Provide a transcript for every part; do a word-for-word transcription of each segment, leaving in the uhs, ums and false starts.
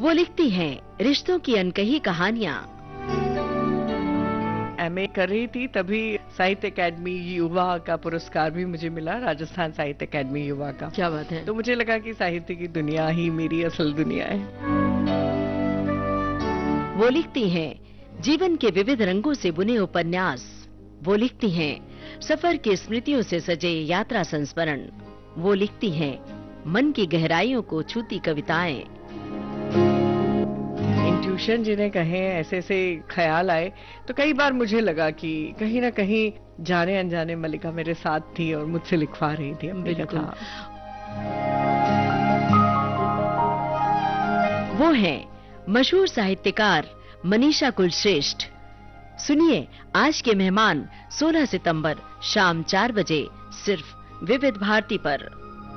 वो लिखती हैं रिश्तों की अनकही कहानियाँ। एमए कर रही थी तभी साहित्य अकेडमी युवा का पुरस्कार भी मुझे मिला, राजस्थान साहित्य अकेडमी युवा का। क्या बात है। तो मुझे लगा कि साहित्य की दुनिया ही मेरी असल दुनिया है। वो लिखती हैं जीवन के विविध रंगों से बुने उपन्यास। वो लिखती हैं सफर की स्मृतियों से सजे यात्रा संस्मरण। वो लिखती हैं मन की गहराइयों को छूती कविताएं। इंट्यूशन जिन्हें कहें, ऐसे ऐसे ख्याल आए तो कई बार मुझे लगा कि कहीं ना कहीं जाने अनजाने मल्लिका मेरे साथ थी और मुझसे लिखवा रही थी अपनी कथा। वो हैं मशहूर साहित्यकार मनीषा कुलश्रेष्ठ। सुनिए आज के मेहमान सोलह सितंबर शाम चार बजे सिर्फ विविध भारती पर।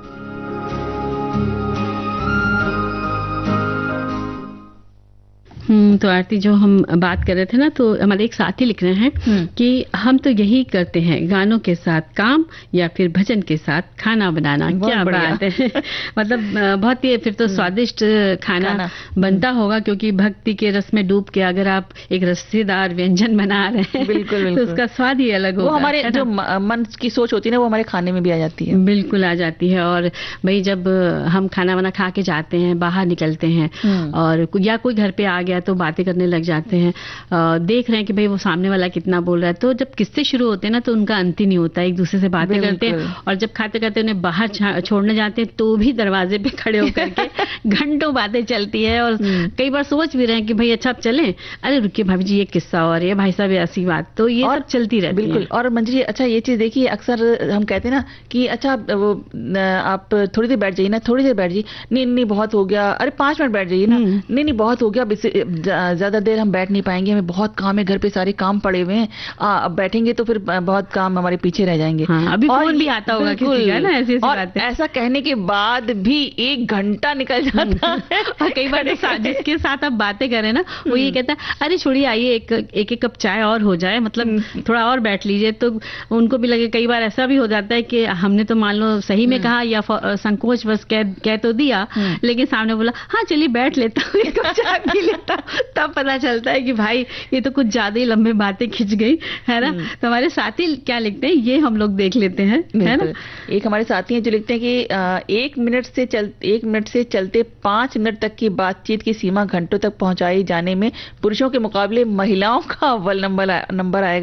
हम्म तो आरती, जो हम बात कर रहे थे ना, तो हमारे एक साथी लिख रहे हैं कि हम तो यही करते हैं, गानों के साथ काम या फिर भजन के साथ खाना बनाना। क्या बात है। मतलब बहुत ही फिर तो स्वादिष्ट खाना, खाना बनता होगा, क्योंकि भक्ति के रस में डूब के अगर आप एक रसेदार व्यंजन बना रहे हैं, बिल्कुल, बिल्कुल। तो उसका स्वाद ही अलग होगा। वो हमारे जो मन की सोच होती है ना, वो हमारे खाने में भी आ जाती है। बिल्कुल आ जाती है। और भाई जब हम खाना वाना खा के जाते हैं, बाहर निकलते हैं और या कोई घर पे आ गया तो बातें करने लग जाते हैं, आ, देख रहे हैं कि भाई वो सामने वाला कितना बोल रहा है, तो जब किस्से शुरू होते हैं ना तो उनका अंत ही नहीं होता, एक दूसरे से बातें करते हैं। और जब खाते खाते उन्हें बाहर छोड़ने जाते हैं तो भी दरवाजे पे खड़े होकर के घंटों बातें चलती है। और कई बार सोच भी रहे हैं कि भाई अच्छा आप चलें, अरे रुकिए भाभी जी ये किस्सा और ये भाई साहब ऐसी बात, तो ये सब चलती रहती है। बिल्कुल। और मंजू जी, अच्छा ये चीज देखिए, अक्सर हम कहते हैं ना कि अच्छा वो आप थोड़ी देर बैठ जाइए ना, थोड़ी देर बैठ जाइए, नहीं नहीं बहुत हो गया, अरे पांच मिनट बैठ जाइए ना, नहीं नहीं बहुत हो गया, ज्यादा देर हम बैठ नहीं पाएंगे, हमें बहुत काम है, घर पे सारे काम पड़े हुए हैं, अब बैठेंगे तो फिर बहुत काम हमारे पीछे रह जाएंगे। हाँ, अभी फोन भी आता होगा किसी का ना, ऐसी और ऐसा कहने के बाद भी एक घंटा निकल जाता है। और कई बार जिसके साथ आप बातें करें ना, वो ये कहता है अरे छोड़िए आइए एक एक एक कप चाय और हो जाए, मतलब थोड़ा और बैठ लीजिए, तो उनको भी लगे। कई बार ऐसा भी हो जाता है कि हमने तो मान लो सही में कहा या संकोच बस कह कह तो दिया, लेकिन सामने बोला हाँ चलिए बैठ लेता हूँ, एक कप चाय पी लेता हूँ, तब पता चलता है कि भाई ये तो कुछ ज्यादा ही लंबे बातें खिंच गई है ना। तो हमारे साथी क्या लिखते हैं ये हम लोग देख लेते हैं, है ना। एक हमारे साथी हैं जो लिखते हैं कि एक मिनट से चल एक मिनट से चलते पांच मिनट तक की बातचीत की सीमा घंटों तक पहुंचाई जाने में पुरुषों के मुकाबले महिलाओं का अव्वल नंबर नंबर आएगा।